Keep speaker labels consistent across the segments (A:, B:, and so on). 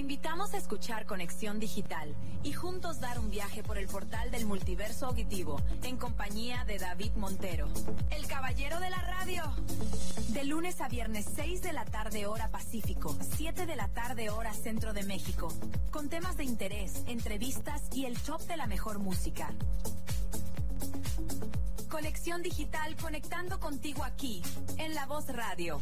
A: invitamos a escuchar Conexión Digital y juntos dar un viaje por el portal del multiverso auditivo en compañía de David Montero, el caballero de la radio. De lunes a viernes, 6 de la tarde hora Pacífico, 7 de la tarde hora Centro de México, con temas de interés, entrevistas y el top de la mejor música. Conexión Digital, conectando contigo aquí, en La Voz Radio.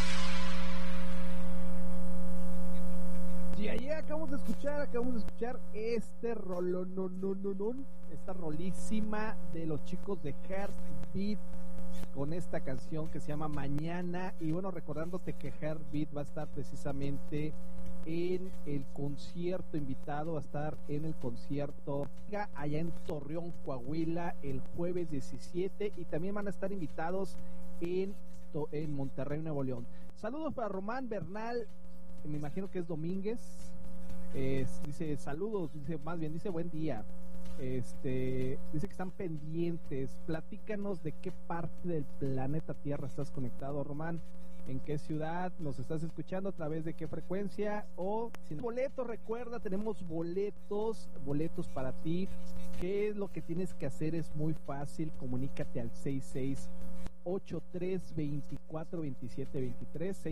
B: Y ahí acabamos de escuchar este rolón, esta rolísima de los chicos de Heartbeat con esta canción que se llama Mañana. Y bueno, recordándote que Heartbeat va a estar precisamente en el concierto invitado, va a estar en el concierto allá en Torreón, Coahuila, el jueves 17, y también van a estar invitados en Monterrey, Nuevo León. Saludos para Román Bernal, me imagino que es Domínguez, dice saludos, dice buen día, dice que están pendientes. Platícanos de qué parte del planeta Tierra estás conectado, Román, en qué ciudad nos estás escuchando, a través de qué frecuencia, o sin boletos. Recuerda, tenemos boletos para ti. ¿Qué es lo que tienes que hacer? Es muy fácil, comunícate al 6683-242723,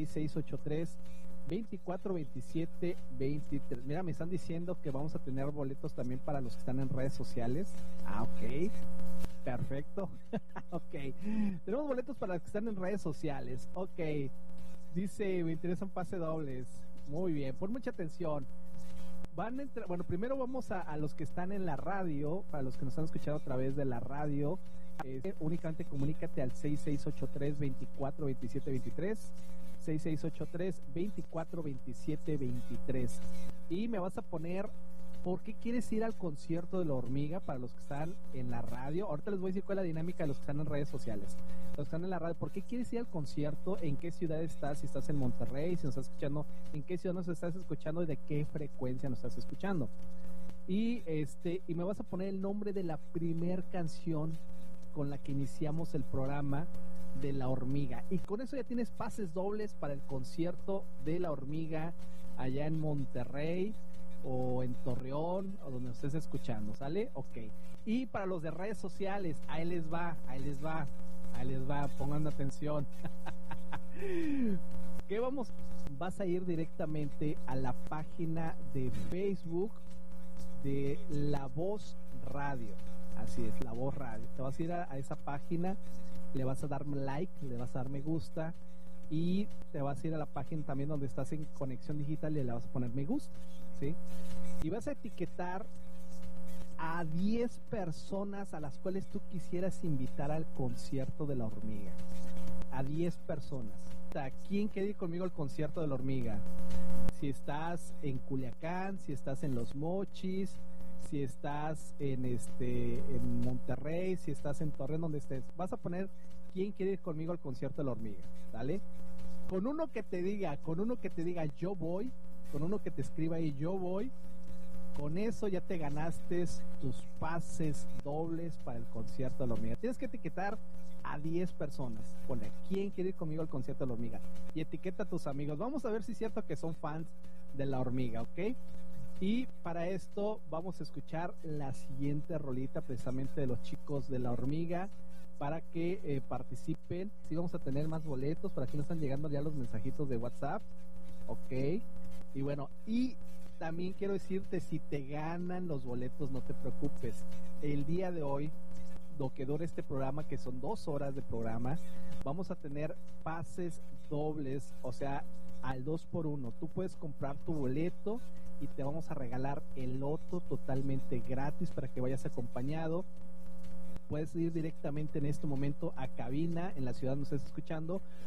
B: 6683-242723. Mira, me están diciendo que vamos a tener boletos también para los que están en redes sociales. Ok, perfecto. Ok, tenemos boletos para los que están en redes sociales. Ok, dice, me interesan pase dobles. Muy bien, pon mucha atención. Van a entrar, bueno, primero vamos a los que están en la radio, para los que nos están escuchando a través de la radio. Únicamente comunícate al 6683-242723, 6683-242723, y me vas a poner por qué quieres ir al concierto de La Hormiga. Para los que están en la radio, ahorita les voy a decir cuál es la dinámica de los que están en redes sociales. Los que están en la radio, ¿por qué quieres ir al concierto? ¿En qué ciudad estás? Si estás en Monterrey, si nos estás escuchando, ¿en qué ciudad nos estás escuchando y de qué frecuencia nos estás escuchando? Y me vas a poner el nombre de la primer canción con la que iniciamos el programa de La Hormiga, y con eso ya tienes pases dobles para el concierto de La Hormiga allá en Monterrey o en Torreón o donde estés escuchando, ¿sale? Ok. Y para los de redes sociales, ahí les va, pongan atención. ¿Qué vamos? Vas a ir directamente a la página de Facebook de La Voz Radio. Así es, La Voz Radio. Te vas a ir a esa página, le vas a dar like, le vas a dar me gusta, y te vas a ir a la página también donde estás en Conexión Digital y le vas a poner me gusta, ¿sí? Y vas a etiquetar a 10 personas a las cuales tú quisieras invitar al concierto de La Hormiga. A 10 personas. ¿A quién quiere ir conmigo al concierto de La Hormiga? Si estás en Culiacán, si estás en Los Mochis, si estás en Monterrey, si estás en Torreón, donde estés, vas a poner quién quiere ir conmigo al concierto de La Hormiga, ¿vale? Con uno que te diga yo voy, con uno que te escriba ahí yo voy, con eso ya te ganaste tus pases dobles para el concierto de La Hormiga. Tienes que etiquetar a 10 personas, ponle quién quiere ir conmigo al concierto de La Hormiga, y etiqueta a tus amigos. Vamos a ver si es cierto que son fans de La Hormiga, ¿ok? Y para esto vamos a escuchar la siguiente rolita precisamente de los chicos de La Hormiga, para que participen. Sí, vamos a tener más boletos. Para aquí nos están llegando ya los mensajitos de WhatsApp. Ok. Y bueno, y también quiero decirte, si te ganan los boletos, no te preocupes. El día de hoy, lo que dura este programa, que son 2 horas de programa, vamos a tener pases dobles, o sea, al 2x1. Tú puedes comprar tu boleto y te vamos a regalar el otro totalmente gratis para que vayas acompañado. Puedes ir directamente en este momento a cabina en la ciudad donde estés escuchando,